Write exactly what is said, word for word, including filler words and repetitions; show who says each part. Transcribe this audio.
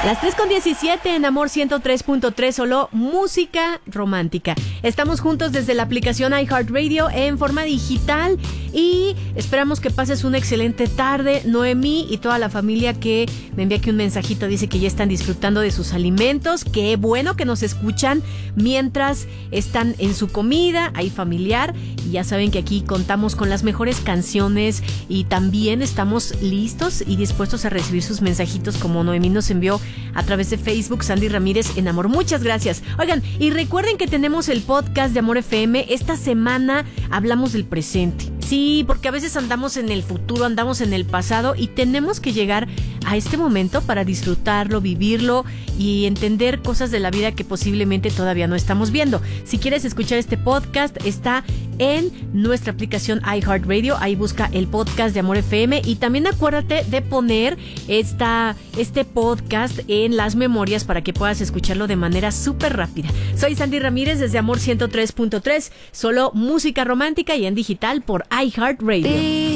Speaker 1: Las tres con diecisiete en Amor ciento tres punto tres, solo música romántica. Estamos juntos desde la aplicación iHeartRadio en forma digital y esperamos que pases una excelente tarde. Noemí y toda la familia que me envía aquí un mensajito dice que ya están disfrutando de sus alimentos. Qué bueno que nos escuchan mientras están en su comida, hay familiar, y ya saben que aquí contamos con las mejores canciones y también estamos listos y dispuestos a recibir sus mensajitos como Noemí nos envió a través de Facebook, Sandy Ramírez en Amor. Muchas gracias. Oigan, y recuerden que tenemos el podcast de Amor F M. Esta semana hablamos del presente. Sí, porque a veces andamos en el futuro, andamos en el pasado y tenemos que llegar a este momento para disfrutarlo, vivirlo y entender cosas de la vida que posiblemente todavía no estamos viendo. Si quieres escuchar este podcast, está en nuestra aplicación iHeartRadio. Ahí busca el podcast de Amor F M y también acuérdate de poner esta, este podcast en las memorias para que puedas escucharlo de manera súper rápida. Soy Sandy Ramírez desde Amor ciento tres punto tres, solo música romántica y en digital por iHeartRadio.